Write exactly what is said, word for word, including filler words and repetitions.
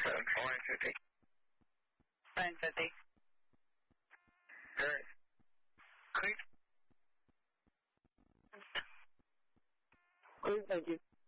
seven four nine fifty. nine fifty. Great. Great. Great, thank you.